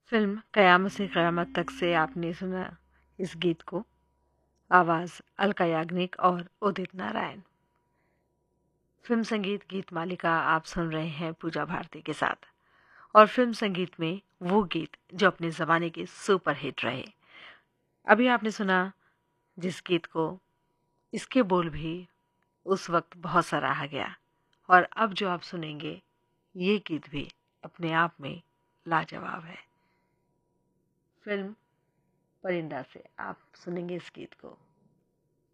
Film क़यामत से क़यामत तक से आपने सुना इस गीत को। आवाज़ अलका याग्निक और उदित नारायण। फिल्म संगीत गीत मालिका आप सुन रहे हैं पूजा भारती के साथ। और फिल्म संगीत में वो गीत जो अपने ज़माने के सुपर हिट रहे। अभी आपने सुना जिस गीत को, इसके बोल भी उस वक्त बहुत सराहा गया। और अब जो आप सुनेंगे ये गीत भी अपने आप में लाजवाब है। फिल्म परिंदा से आप सुनेंगे इस गीत को।